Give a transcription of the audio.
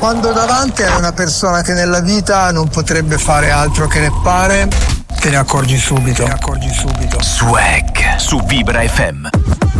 Quando davanti hai una persona che nella vita non potrebbe fare altro che rappare, te ne accorgi subito. Swag su Vibra FM.